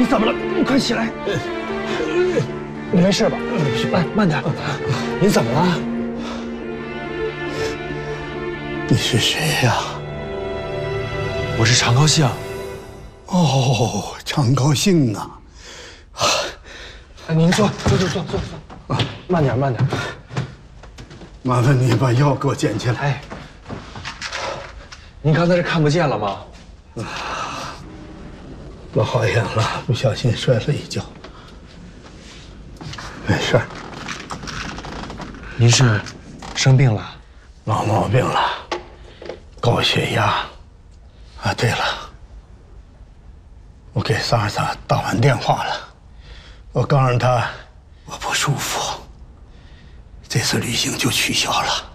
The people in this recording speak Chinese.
你怎么了？你快起来！你没事吧？哎，慢点。你怎么了？ 你是谁呀？ 我是常高兴。 哦，常高兴啊！ 哎，您坐。啊，慢点。 麻烦你把药给我捡起来。 哎，您刚才是看不见了吗？ 不好眼了，不小心摔了一跤。没事儿。 您是生病了？ 老毛病了，高血压。啊，对了，我给萨尔萨打完电话了，我告诉他我不舒服，这次旅行就取消了。